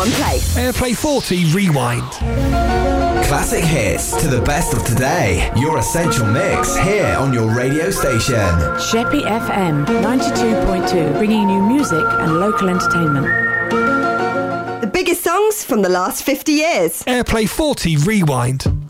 one place. Airplay 40 Rewind. Classic hits to the best of today. Your essential mix here on your radio station. Sheppey FM 92.2, bringing you music and local entertainment. The biggest songs from the last 50 years. Airplay 40 Rewind.